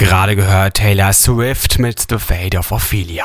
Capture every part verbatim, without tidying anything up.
Gerade gehört Taylor Swift mit The Fate of Ophelia.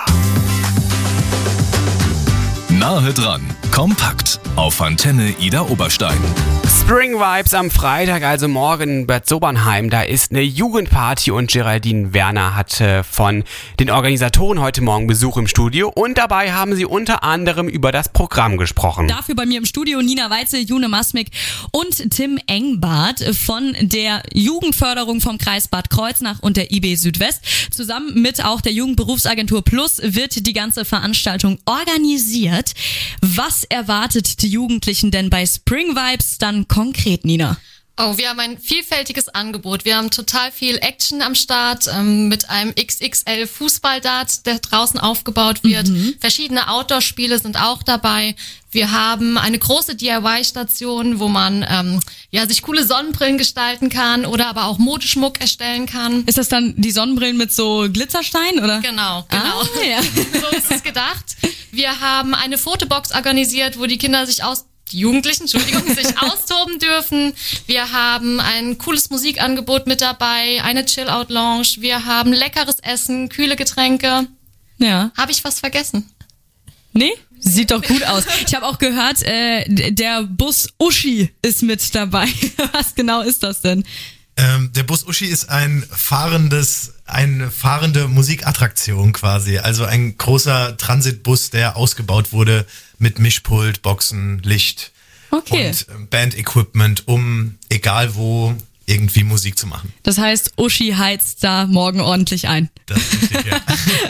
Nahe dran, kompakt auf Antenne Ida Oberstein. Spring Vibes am Freitag, also morgen in Bad Sobernheim. Da ist eine Jugendparty und Geraldine Werner hatte von den Organisatoren heute Morgen Besuch im Studio. Und dabei haben sie unter anderem über das Programm gesprochen. Dafür bei mir im Studio Nina Weitzel, June Masmik und Tim Engbart von der Jugendförderung vom Kreis Bad Kreuznach und der I B Südwest. Zusammen mit auch der Jugendberufsagentur Plus wird die ganze Veranstaltung organisiert. Was erwartet die Jugendlichen denn bei Spring Vibes dann konkret, Nina? Oh, wir haben ein vielfältiges Angebot. Wir haben total viel Action am Start ähm, mit einem X X L Fußballdart, der draußen aufgebaut wird. Mhm. Verschiedene Outdoor-Spiele sind auch dabei. Wir haben eine große D I Y-Station, wo man ähm, ja sich coole Sonnenbrillen gestalten kann oder aber auch Modeschmuck erstellen kann. Ist das dann die Sonnenbrillen mit so Glitzerstein, oder? Genau, genau. Ah, ja. So ist es gedacht. Wir haben eine Fotobox organisiert, wo die Kinder sich aus die Jugendlichen, Entschuldigung, sich austoben dürfen. Wir haben ein cooles Musikangebot mit dabei, eine Chill-Out-Lounge. Wir haben leckeres Essen, kühle Getränke. Ja. Habe ich was vergessen? Nee? Sieht doch gut aus. Ich habe auch gehört, äh, der Bus Uschi ist mit dabei. Was genau ist das denn? Ähm, der Bus Uschi ist ein fahrendes, eine fahrende Musikattraktion quasi. Also ein großer Transitbus, der ausgebaut wurde mit Mischpult, Boxen, Licht okay. und Band-Equipment, um egal wo irgendwie Musik zu machen. Das heißt, Uschi heizt da morgen ordentlich ein. Das ist richtig, ja.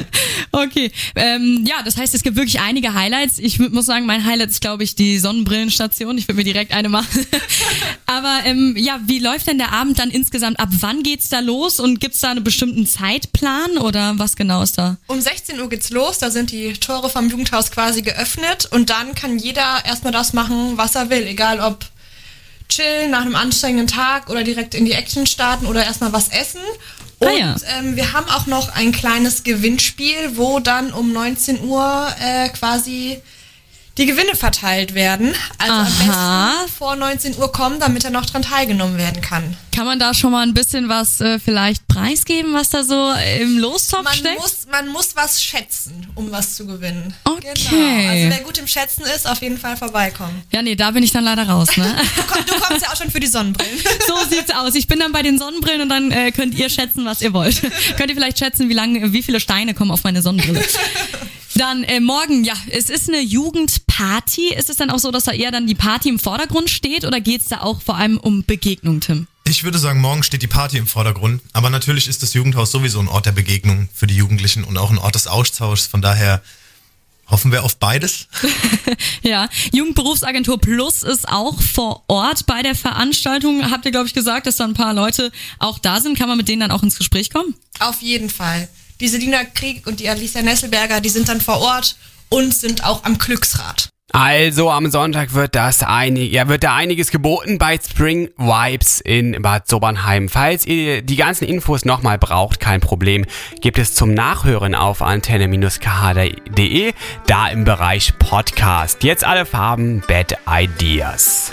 Okay, ähm, ja, das heißt, es gibt wirklich einige Highlights. Ich muss sagen, mein Highlight ist, glaube ich, die Sonnenbrillenstation. Ich würde mir direkt eine machen. Aber ähm, ja, wie läuft denn der Abend dann insgesamt? Ab wann geht's da los? Und gibt's da einen bestimmten Zeitplan oder was genau ist da? Um sechzehn Uhr geht's los, da sind die Tore vom Jugendhaus quasi geöffnet und dann kann jeder erstmal das machen, was er will, egal ob chillen nach einem anstrengenden Tag oder direkt in die Action starten oder erstmal was essen. Und ah, ja. ähm, wir haben auch noch ein kleines Gewinnspiel, wo dann um neunzehn Uhr äh, quasi die Gewinne verteilt werden. Also Aha. am besten vor neunzehn Uhr kommen, damit er noch dran teilgenommen werden kann. Kann man da schon mal ein bisschen was äh, vielleicht preisgeben, was da so im Lostopf man steckt? Muss, man muss was schätzen, um was zu gewinnen. Okay. Genau. Also wer gut im Schätzen ist, auf jeden Fall vorbeikommen. Ja, nee, da bin ich dann leider raus, ne? Du, komm, du kommst ja auch schon für die Sonnenbrillen. So sieht's aus. Ich bin dann bei den Sonnenbrillen und dann äh, könnt ihr schätzen, was ihr wollt. Könnt ihr vielleicht schätzen, wie lange, wie viele Steine kommen auf meine Sonnenbrille? Dann äh, morgen, ja, es ist eine Jugendparty. Ist es dann auch so, dass da eher dann die Party im Vordergrund steht oder geht's da auch vor allem um Begegnung, Tim? Ich würde sagen, morgen steht die Party im Vordergrund. Aber natürlich ist das Jugendhaus sowieso ein Ort der Begegnung für die Jugendlichen und auch ein Ort des Austauschs. Von daher hoffen wir auf beides. Ja, Jugendberufsagentur Plus ist auch vor Ort bei der Veranstaltung. Habt ihr, glaube ich, gesagt, dass da ein paar Leute auch da sind? Kann man mit denen dann auch ins Gespräch kommen? Auf jeden Fall. Die Selina Krieg und die Alicia Nesselberger, die sind dann vor Ort und sind auch am Glücksrad. Also am Sonntag wird das einig, ja, wird da einiges geboten bei Spring Vibes in Bad Sobernheim. Falls ihr die ganzen Infos nochmal braucht, kein Problem, gibt es zum Nachhören auf antenne Bindestrich k h punkt d e, da im Bereich Podcast. Jetzt alle Farben, Bad Ideas.